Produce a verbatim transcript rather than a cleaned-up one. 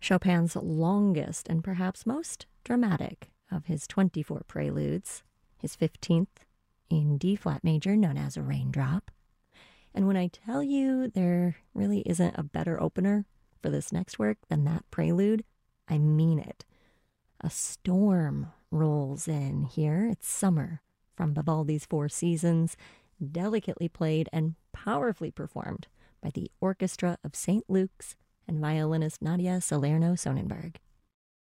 Chopin's longest and perhaps most dramatic of his twenty-four preludes, his fifteenth in D-flat major, known as a Raindrop. And when I tell you there really isn't a better opener for this next work than that prelude, I mean it. A storm rolls in here. It's summer from Vivaldi's Four Seasons, delicately played and powerfully performed by the Orchestra of Saint Luke's and violinist Nadia Salerno-Sonnenberg.